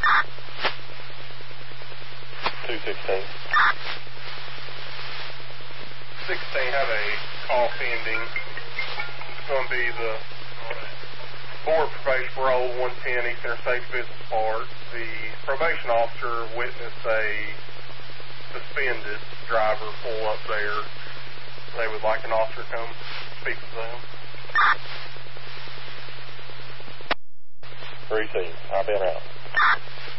216. 16 had a call pending. It's going to be the board probation parole 110 East Interstate Business Park. The probation officer witnessed a suspended driver pull up there. They would like an officer to come speak to them. Receive. I've been out.